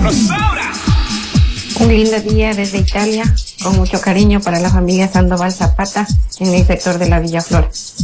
Un lindo día desde Italia, con mucho cariño para la familia Sandoval Zapata en el sector de la Villa Flora.